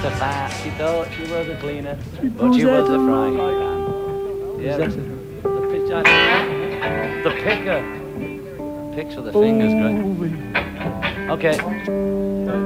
the fat. She thought she was a cleaner, but she was a frying pan. Yeah, the picker. Picks with the fingers, great. Okay.